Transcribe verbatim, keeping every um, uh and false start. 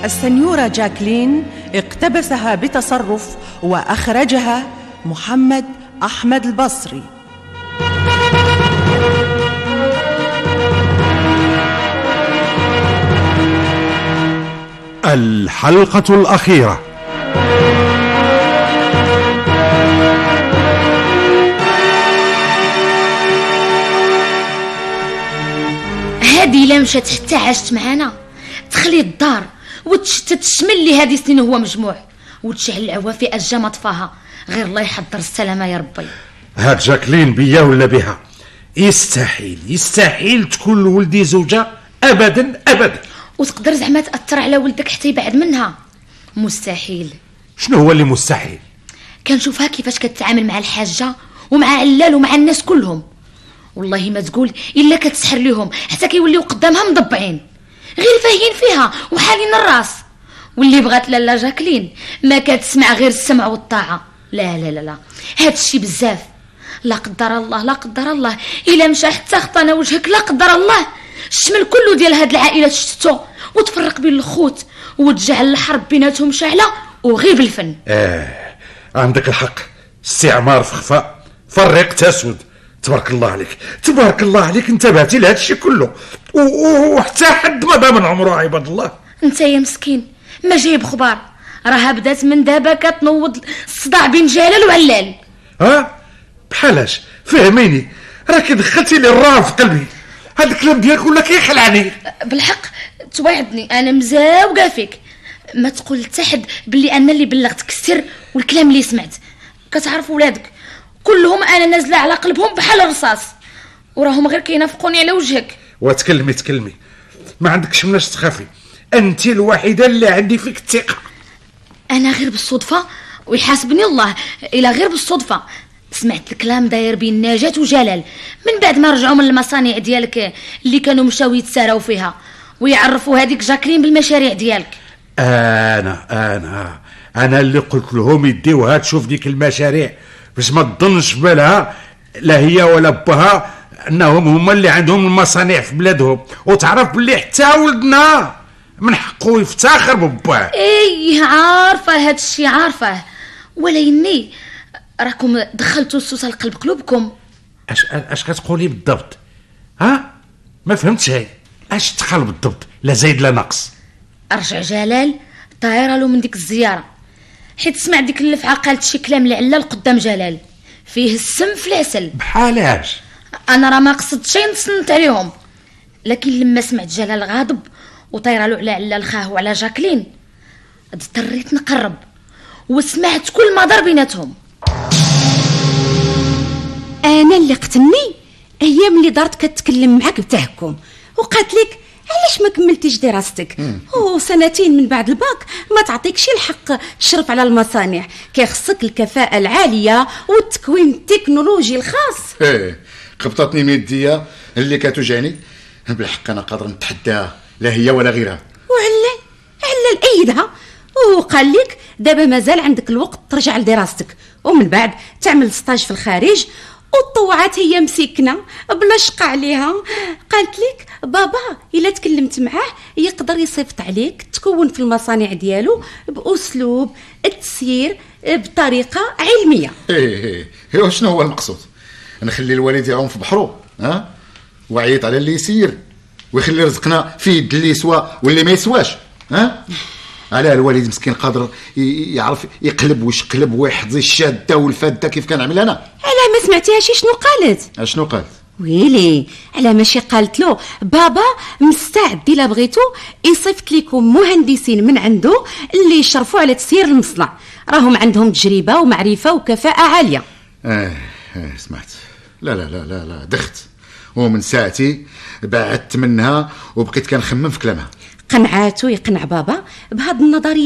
السنيورة جاكلين اقتبسها بتصرف وأخرجها محمد أحمد البصري. الحلقة الأخيرة. هادي لا مشات حتى عاشت معانا تخلي الدار وتشتت الشمل اللي هادي سنين هو مجموع وتشعل العوافي أجا ما طفاها غير الله يحضر السلامة يا ربي. هاد جاكلين بيا ولا بها يستحيل يستحيل تكون لولدي زوجة أبدا أبدا. وتقدر زعما تأثر على ولدك حتى يبعد منها؟ مستحيل. شنو هو اللي مستحيل؟ كنشوفها كيفاش كتتعامل مع الحاجة ومع علال ومع الناس كلهم، والله ما تقول إلا كتسحر ليهم حتى كيوليو قدامها مضبعين غير فاهين فيها وحالين الراس. واللي بغات لالا جاكلين ما كتسمع غير السمع والطاعة. لا لا لا لا هاد الشي بزاف. لا قدر الله لا قدر الله إلا مشى حتى خطانا وجهك لا قدر الله الشمل كله ديال هاد العائلة تشتتو وتفرق بين الخوت وتجعل الحرب بيناتهم شعلة وغير بالفن. اه عندك الحق. استعمار في خفاء فرق تسود. تبارك الله عليك تبارك الله عليك انتبهتي لهذا الشيء كله وحتى حد ما با من عمره عباد الله. انت يا مسكين ما جايب خبار راها بدات من دابا كتنوض الصداع بين جلال وعلال. ها بحالاش فهميني راكي دخلتي لي الراه في قلبي. هذا الكلام ديالك ولا كيخلعني بالحق. توعدني انا مزاوقه فيك ما تقول حتى حد باللي انا اللي بلغتك السر والكلام اللي سمعت. كتعرف ولادك كلهم انا نازله على قلبهم بحال الرصاص وراهم غير كينافقوني على وجهك. وتكلمي تكلمي ما عندكش مناش تخافي. انت الوحيده اللي عندي فيك الثقه. انا غير بالصدفه ويحاسبني الله الا غير بالصدفه سمعت الكلام داير بين نجاة وجلال من بعد ما رجعوا من المصانع ديالك اللي كانوا مشاو يتساراو فيها ويعرفوا هذيك جاكلين بالمشاريع ديالك. انا انا انا اللي قلت لهم يديوها تشوف ديك المشاريع باش ما تظنش بالها لا هي ولا بها انهم هما اللي عندهم المصانع في بلادهم وتعرف باللي حتى ولدنا من حقه يفتخر بباه. ايه عارفه هاد الشيء عارفه وليني راكم دخلتوا السوسه لقلب قلوبكم. اش اش كتقولي بالضبط؟ ها ما فهمتش. هاي اش دخل بالضبط؟ لا زايد لا نقص. ارجع جلال طايره له من ديك الزياره حيت سمع ديك اللفعه قالت شي كلام العلال قدام جلال فيه السم في العسل. بحالاش؟ انا راه ما قصدتش نصنت عليهم لكن لما سمعت جلال غاضب وطايره له على علال خاه وعلى جاكلين اضطريت نقرب وسمعت كل ما دار بيناتهم. انا اللي قتلني ايام اللي دارت كتكلم معاك بتاعكم وقالت لك علاش ما كملتيش دراستك وسنتين من بعد الباك ما تعطيكش الحق تشرف على المصانع كيخصك الكفاءة العالية والتكوين التكنولوجي الخاص. ايه قبطتني من يديا اللي كتوجعني بالحق انا قادر نتحداها لا هي ولا غيرها. وعلى على الايدها وقال لك دابا مازال عندك الوقت ترجع لدراستك ومن بعد تعمل ستاج في الخارج وطوعات هي مسكنه بلا شق عليها. قالت لك بابا الا تكلمت معاه يقدر يصيفط عليك تكون في المصانع ديالو باسلوب التسيير بطريقه علميه. ايه ايه شنو هو المقصود؟ نخلي الوالد يعوم في بحرو ها وعيط على اللي يسير ويخلي رزقنا في يد اللي يسوى واللي ما يسواش ها؟ على الوالد مسكين قادر يعرف يقلب ويشقلب ويحظي الشاده والفاده كيف كان عمل انا. على ما سمعتيهاش شنو قالت؟ شنو قالت؟ ويلي على ماشي قالت له بابا مستعد الا بغيتو يصيفط لكم مهندسين من عنده اللي يشرفوا على تسيير المصنع راهم عندهم تجربه ومعرفه وكفاءه عاليه. اه, آه سمعت. لا لا لا لا لا دخت ومن ساعتي بعدت منها وبقيت كنخمم في كلامها. قنعاتو يقنع بابا بهاد النظريه